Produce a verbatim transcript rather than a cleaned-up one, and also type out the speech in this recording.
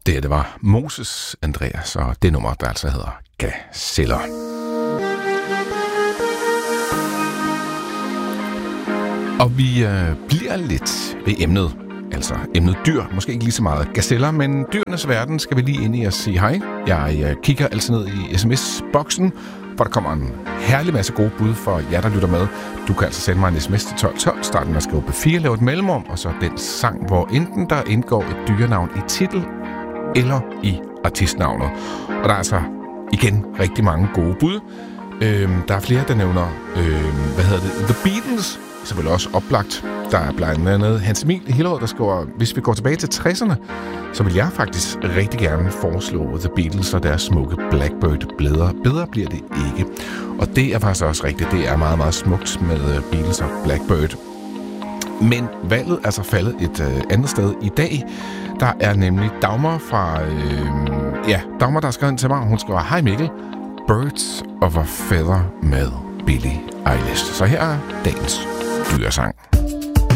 Det, det var Moses Andreas, og det nummer, der altså hedder Gazeller. Og vi øh, bliver lidt ved emnet, altså emnet dyr. Måske ikke lige så meget gazeller, men dyrenes verden skal vi lige ind i og sige hej. Jeg øh, kigger altså ned i sms-boksen, hvor der kommer en herlig masse gode bud for jer, der lytter med. Du kan altså sende mig en sms til tolv tolv, starte med at skrive B fire, lave et mellemrum, og så den sang, hvor enten der indgår et dyrenavn i titel eller i artistnavnet. Og der er altså igen rigtig mange gode bud. Øhm, der er flere, der nævner, øhm, hvad hedder det, The Beatles, selvfølgelig også oplagt. Der er blandt andet Hans Emil i Hillerød, der skriver, hvis vi går tilbage til tresserne, så vil jeg faktisk rigtig gerne foreslå The Beatles og deres smukke Blackbird. Bedre, bedre bliver det ikke. Og det er faktisk også rigtigt. Det er meget, meget smukt med Beatles og Blackbird. Men valget er altså faldet et øh, andet sted i dag. Der er nemlig Dagmar fra... Øh, ja, Dagmar, der har skrevet til mig. Hun skriver, hej Mikkel, Birds of a Feather med Billie Eilish. Så her er dagens dyresang.